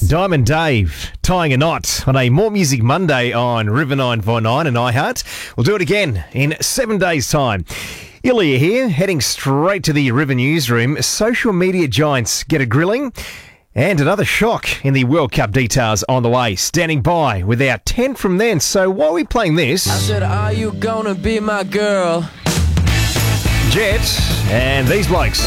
Diamond Dave tying a knot on a More Music Monday on River 949 and iHeart. We'll do it again in 7 days' time. Ilya here, heading straight to the River newsroom. Social media giants get a grilling. And another shock in the World Cup. Details on the way. Standing by with our 10 from then. So why are we playing this? I said, are you gonna be my girl? Jet and these blokes.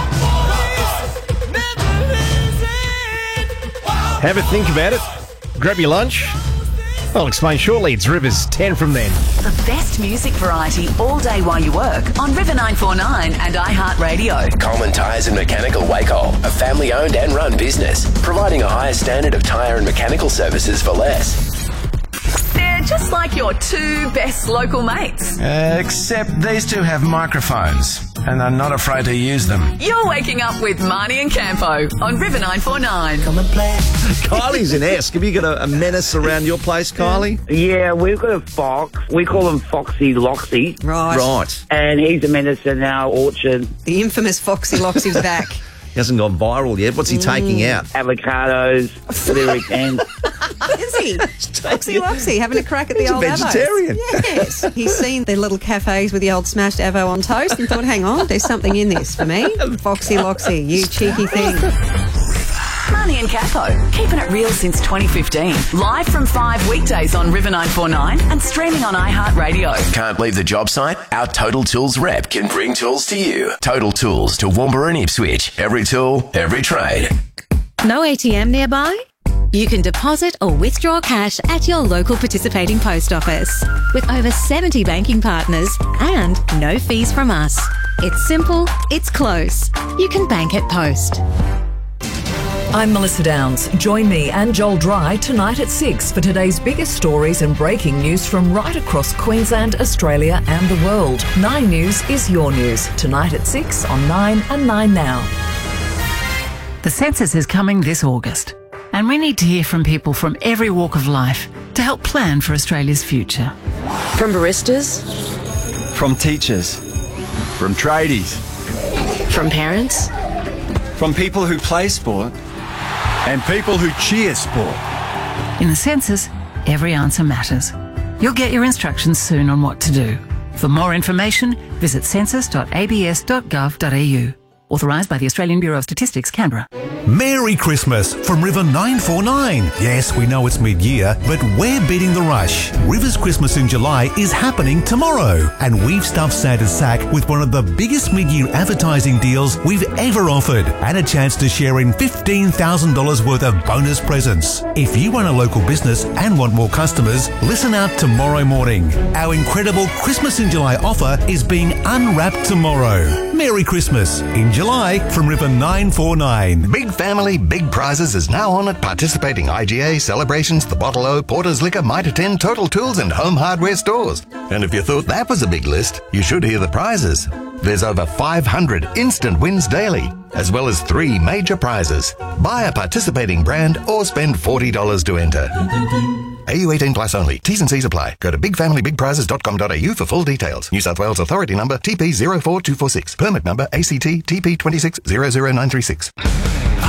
Have a think about it. Grab your lunch. I'll explain shortly. It's River's 10 from then. The best music variety all day while you work on River 949 and iHeartRadio. Coleman Tyres and Mechanical Wacol, a family-owned and run business, providing a higher standard of tyre and mechanical services for less. They're just like your two best local mates. Except these two have microphones, and are not afraid to use them. You're waking up with Marnie and Campo on River 949. Come and play. Kylie's in Esk. Have you got a menace around your place, Kylie? Yeah, we've got a fox. We call him Foxy Loxy. Right. And he's a menace in our orchard. The infamous Foxy Loxy's back. He hasn't gone viral yet. What's he taking out? Avocados, whatever he can. Is he? Foxy Loxy, having a crack at the old He's a vegetarian. avos. Yes. He's seen the little cafes with the old smashed avo on toast and thought, hang on, there's something in this for me. Foxy Loxy, you cheeky thing. Marnie and Campo, keeping it real since 2015. Live from 5 weekdays on River 949 and streaming on iHeartRadio. Can't leave the job site? Our Total Tools rep can bring tools to you. Total Tools to Toowoomba and Ipswich. Every tool, every trade. No ATM nearby? You can deposit or withdraw cash at your local participating post office. With over 70 banking partners and no fees from us. It's simple, it's close. You can bank at Post. I'm Melissa Downs. Join me and Joel Dry tonight at 6 for today's biggest stories and breaking news from right across Queensland, Australia and the world. 9 News is your news. Tonight at 6 on 9 and 9 Now. The census is coming this August, and we need to hear from people from every walk of life to help plan for Australia's future. From baristas, from teachers, from tradies, from parents, from people who play sport, and people who cheer sport. In the census, every answer matters. You'll get your instructions soon on what to do. For more information, visit census.abs.gov.au. Authorised by the Australian Bureau of Statistics, Canberra. Merry Christmas from River 949. Yes, we know it's mid-year, but we're beating the rush. River's Christmas in July is happening tomorrow, and we've stuffed Santa's sack with one of the biggest mid-year advertising deals we've ever offered, and a chance to share in $15,000 worth of bonus presents. If you run a local business and want more customers, listen out tomorrow morning. Our incredible Christmas in July offer is being unwrapped tomorrow. Merry Christmas in July from River 949. Big Family, Big Prizes is now on at participating IGA, Celebrations, The Bottle O, Porter's Liquor, Mitre 10, Total Tools and Home Hardware stores. And if you thought that was a big list, you should hear the prizes. There's over 500 instant wins daily, as well as 3 major prizes. Buy a participating brand or spend $40 to enter. AU 18 plus only. T's and C's apply. Go to bigfamilybigprizes.com.au for full details. New South Wales Authority number TP 04246. Permit number ACT TP 2600936.